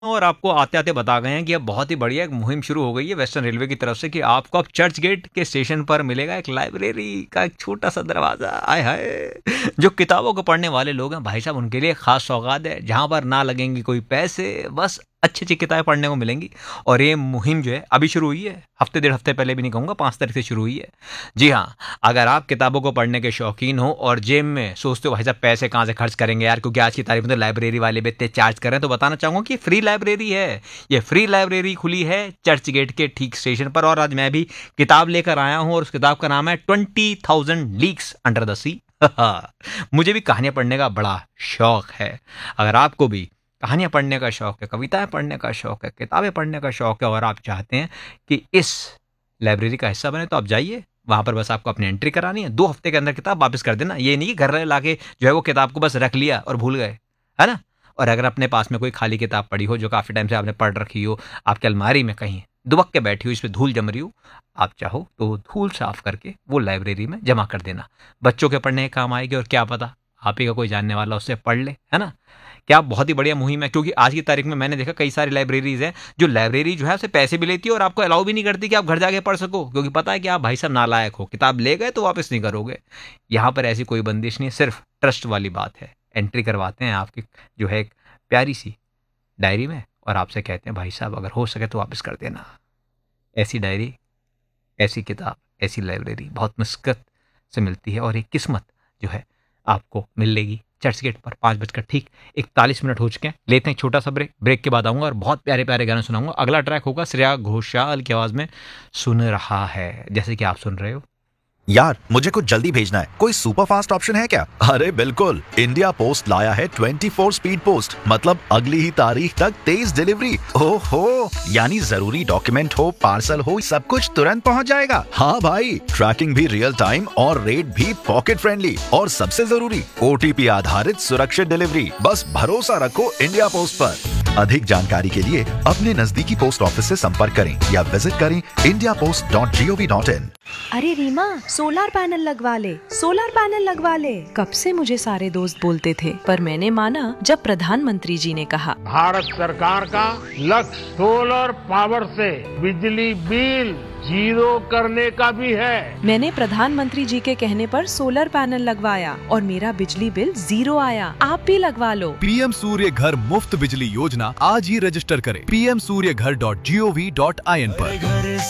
और आपको आते-आते बता गए हैं कि अब बहुत ही बढ़िया एक मुहिम शुरू हो गई है वेस्टर्न रेलवे की तरफ से कि आपको अब चर्च गेट के स्टेशन पर मिलेगा एक लाइब्रेरी का एक छोटा-सा दरवाज़ा। आय हाय! जो किताबों को पढ़ने वाले लोग हैं भाई साहब उनके लिए खास सौगात है, जहाँ पर ना लगेंगे कोई पैसे, बस अच्छी-अच्छी किताबें पढ़ने को मिलेंगी। और ये मुहिम जो है अभी शुरू हुई है, हफ्ते डेढ़ हफ्ते पहले भी नहीं कहूँगा, 5 तारीख से शुरू हुई है। जी हाँ, अगर आप किताबों को पढ़ने के शौकीन हो और जेब में सोचते हो भाई साहब पैसे कहाँ से खर्च करेंगे यार, क्योंकि आज की तारीख में तो लाइब्रेरी वाले भी इतने चार्ज कर रहे हैं, तो बताना चाहूँगा कि फ्री लाइब्रेरी है। ये फ्री लाइब्रेरी खुली है चर्च गेट के ठीक स्टेशन पर, और आज मैं भी किताब लेकर आया हूँ और उस किताब का नाम है 20,000 लीग्स अंडर द सी। मुझे भी कहानियां पढ़ने का बड़ा शौक है। अगर आपको भी कहानियां पढ़ने का शौक है, कविताएं पढ़ने का शौक है, किताबें पढ़ने का शौक है और आप चाहते हैं कि इस लाइब्रेरी का हिस्सा बने, तो आप जाइए वहां पर। बस आपको अपनी एंट्री करानी है, 2 हफ्ते के अंदर किताब वापस कर देना। ये नहीं कि घर लाके जो है वो किताब को बस रख लिया और भूल गए, है ना। और अगर अपने पास में कोई खाली किताब पड़ी हो जो काफी टाइम से आपने पढ़ रखी हो, आपके अलमारी में कहीं दुबक के बैठी हो, इस पे धूल जम रही हो, आप चाहो तो धूल साफ करके वो लाइब्रेरी में जमा कर देना। बच्चों के पढ़ने के काम आएगी और क्या पता आप ही का कोई जानने वाला उससे पढ़ ले, है ना। क्या बहुत ही बढ़िया मुहिम है, क्योंकि आज की तारीख में मैंने देखा कई सारी लाइब्रेरीज हैं जो लाइब्रेरी जो है उससे पैसे भी लेती है और आपको अलाउ भी नहीं करती कि आप घर जाके पढ़ सको, क्योंकि पता है कि आप भाई साहब नालायक हो, किताब ले गए तो वापस नहीं करोगे। यहाँ पर ऐसी कोई बंदिश नहीं, सिर्फ ट्रस्ट वाली बात है। एंट्री करवाते हैं आपकी जो है एक प्यारी सी डायरी में और आपसे कहते हैं भाई साहब अगर हो सके तो वापस कर देना। ऐसी डायरी, ऐसी किताब, ऐसी लाइब्रेरी बहुत मुश्किल से मिलती है और एक किस्मत जो है आपको मिलेगी चर्च गेट पर। 5:41 हो चुके हैं। लेते हैं छोटा सा ब्रेक। ब्रेक के बाद आऊंगा और बहुत प्यारे प्यारे गाने सुनाऊंगा। अगला ट्रैक होगा श्रेया घोषाल की आवाज में सुन रहा है, जैसे कि आप सुन रहे हो। यार मुझे कुछ जल्दी भेजना है, कोई सुपर फास्ट ऑप्शन है क्या? अरे बिल्कुल, इंडिया पोस्ट लाया है 24 स्पीड पोस्ट, मतलब अगली ही तारीख तक तेज डिलीवरी। ओहो, यानी जरूरी डॉक्यूमेंट हो, पार्सल हो, सब कुछ तुरंत पहुंच जाएगा। हाँ भाई, ट्रैकिंग भी रियल टाइम और रेट भी पॉकेट फ्रेंडली, और सबसे जरूरी OTP आधारित सुरक्षित डिलीवरी। बस भरोसा रखो इंडिया पोस्ट पर। अधिक जानकारी के लिए अपने नजदीकी पोस्ट ऑफिस से संपर्क करें या विजिट करें indiapost.gov.in। अरे रीमा, सोलर पैनल लगवा ले, सोलर पैनल लगवा ले। कब से मुझे सारे दोस्त बोलते थे, पर मैंने माना जब प्रधानमंत्री जी ने कहा। भारत सरकार का लक्ष्य सोलर पावर से बिजली बिल जीरो करने का भी है। मैंने प्रधानमंत्री जी के कहने पर सोलर पैनल लगवाया और मेरा बिजली बिल 0 आया। आप भी लगवा लो। पीएम सूर्य घर मुफ्त बिजली योजना आज ही रजिस्टर करें pmsuryaghar.gov.in पर।